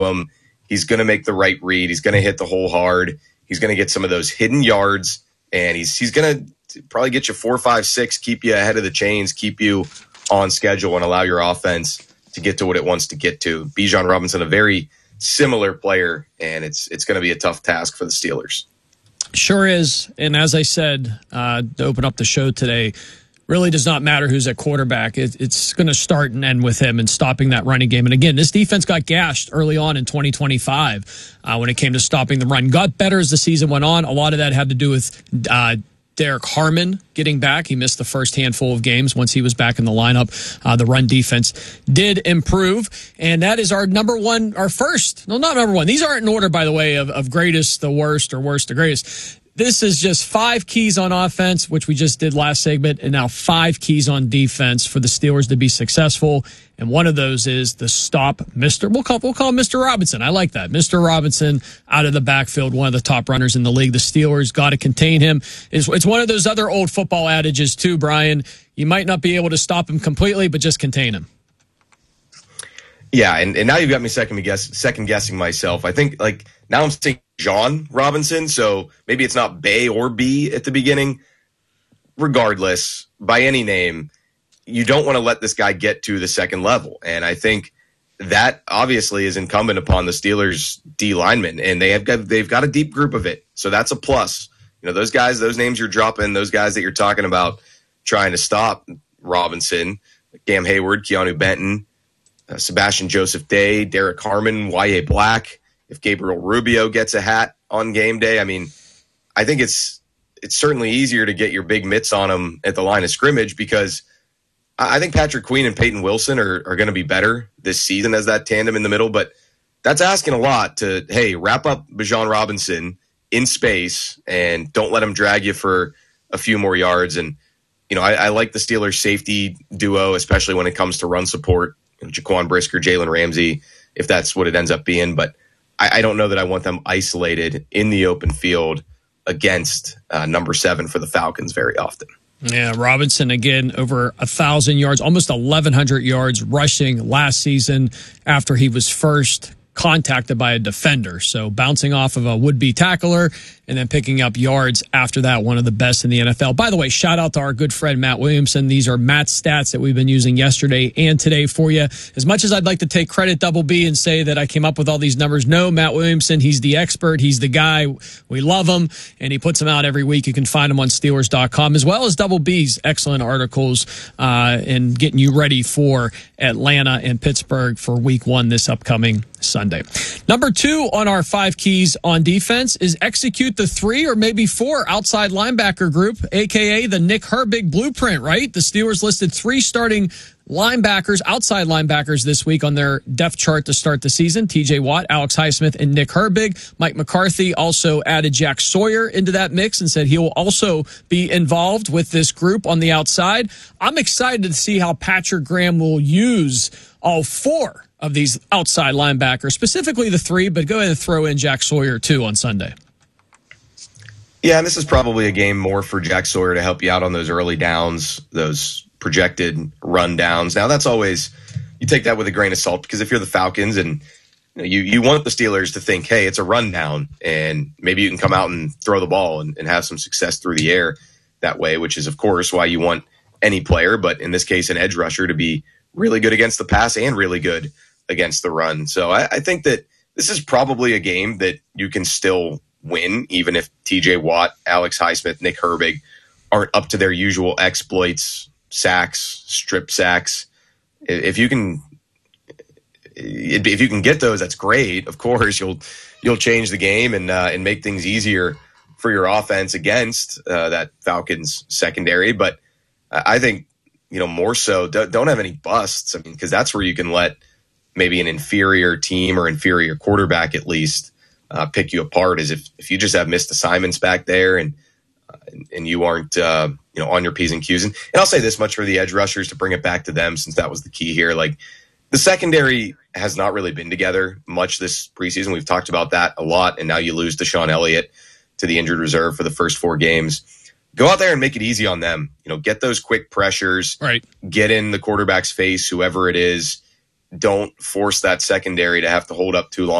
him. He's going to make the right read. He's going to hit the hole hard. He's going to get some of those hidden yards, and he's going to probably get you 4, 5, 6, keep you ahead of the chains, keep you on schedule, and allow your offense to get to what it wants to get to. Bijan Robinson, a very similar player, and it's going to be a tough task for the Steelers. Sure is. And as I said to open up the show today, really does not matter who's at quarterback. It's going to start and end with him and stopping that running game. And again, this defense got gashed early on in 2025 when it came to stopping the run. Got better as the season went on. A lot of that had to do with Derek Harmon getting back. He missed the first handful of games. Once he was back in the lineup, the run defense did improve. And that is our number one, our first. No, not number one. These aren't in order, by the way, of greatest to worst or worst to greatest. This is just 5 keys on offense, which we just did last segment, and now 5 keys on defense for the Steelers to be successful. And one of those is the stop Mr. We'll call him Mr. Robinson. I like that. Mr. Robinson out of the backfield, one of the top runners in the league. The Steelers got to contain him. It's one of those other old football adages too, Brian. You might not be able to stop him completely, but just contain him. Yeah, and now you've got me second guessing myself. I think now I'm saying John Robinson, so maybe it's not Bay or B at the beginning. Regardless, by any name, you don't want to let this guy get to the second level. And I think that obviously is incumbent upon the Steelers' D linemen, and they've got a deep group of it. So that's a plus. You know, those guys, those names you're dropping, those guys that you're talking about trying to stop Robinson, Cam Hayward, Keanu Benton, Sebastian Joseph Day, Derek Harmon, Y.A. Black. If Gabriel Rubio gets a hat on game day, I mean, I think it's certainly easier to get your big mitts on him at the line of scrimmage, because I think Patrick Queen and Peyton Wilson are going to be better this season as that tandem in the middle. But that's asking a lot to, hey, wrap up Bijan Robinson in space and don't let him drag you for a few more yards. And, you know, I like the Steelers safety duo, especially when it comes to run support. Jaquan Brisker, Jalen Ramsey, if that's what it ends up being. But I don't know that I want them isolated in the open field against number 7 for the Falcons very often. Yeah, Robinson, again, over 1,000 yards, almost 1,100 yards rushing last season after he was first contacted by a defender. So bouncing off of a would-be tackler and then picking up yards after that, one of the best in the NFL. By the way, shout out to our good friend Matt Williamson. These are Matt's stats that we've been using yesterday and today for you. As much as I'd like to take credit, Double B, and say that I came up with all these numbers, no, Matt Williamson, he's the expert. He's the guy. We love him, and he puts them out every week. You can find him on Steelers.com, as well as Double B's excellent articles and getting you ready for Atlanta and Pittsburgh for week 1 this upcoming Sunday. Number 2 on our 5 keys on defense is execute the 3 or maybe 4 outside linebacker group, a.k.a. the Nick Herbig blueprint, right? The Steelers listed 3 starting linebackers, outside linebackers this week on their depth chart to start the season. TJ Watt, Alex Highsmith, and Nick Herbig. Mike McCarthy also added Jack Sawyer into that mix and said he will also be involved with this group on the outside. I'm excited to see how Patrick Graham will use all 4 of these outside linebackers, specifically the 3, but go ahead and throw in Jack Sawyer too on Sunday. Yeah, and this is probably a game more for Jack Sawyer to help you out on those early downs, those projected run downs. Now, that's always, you take that with a grain of salt, because if you're the Falcons and you want the Steelers to think, hey, it's a run down, and maybe you can come out and throw the ball and have some success through the air that way, which is, of course, why you want any player, but in this case, an edge rusher, to be really good against the pass and really good against the run. So I think that this is probably a game that you can still win, even if TJ Watt, Alex Highsmith, Nick Herbig aren't up to their usual exploits, sacks, strip sacks. If you can get those, that's great. Of course, you'll change the game and make things easier for your offense against that Falcons secondary. But I think, more so, don't have any busts. I mean, because that's where you can let maybe an inferior team or inferior quarterback at least pick you apart, is if you just have missed assignments back there and you aren't on your P's and Q's. And I'll say this much for the edge rushers, to bring it back to them, since that was the key here. Like, the secondary has not really been together much this preseason. We've talked about that a lot, and now you lose Deshaun Elliott to the injured reserve for the first 4 games. Go out there and make it easy on them. Get those quick pressures. Right. Get in the quarterback's face, whoever it is. don't force that secondary to have to hold up too long